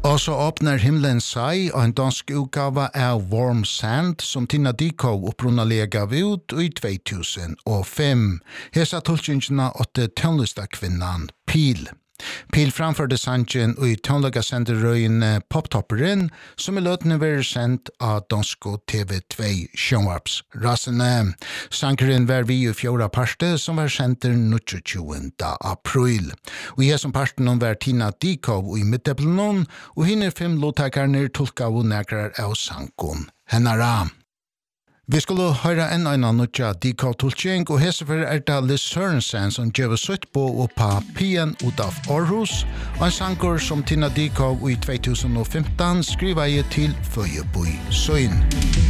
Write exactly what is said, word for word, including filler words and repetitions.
Og så åpner himmelen seg og en dansk utgave av Warm Sand som Tina Dickow opprunnelige gav ut i två tusen fem. Hesa tolkningene åtte tonlistakvinnan Pil. Pil framførte sangen i tonlegasenderøyen Poptopperen som er løtende være sendt av dansko T V två sjønvarpsrassene. Sangeren var vi i fjorda parte som var sendt den tjuende april. Og jeg som parten var Tina Dickow i midteblen og hinner fem låttakerne tolka og nækrar av sangen hennara. Vi skulle høre en annen nødja Dickow-tolkning, og hesefer er det Liz Sørensen som gjør sutt på og på Pien ut av Aarhus, og en sanger som Tina Dickow i två tusen femton skriver jeg til Føyebøy Søyn.